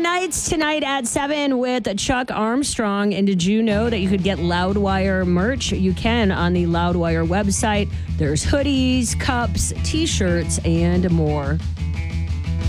Nights tonight at 7 with Chuck Armstrong. And did you know that you could get Loudwire merch? You can on the Loudwire website. There's hoodies, cups, t-shirts, and more.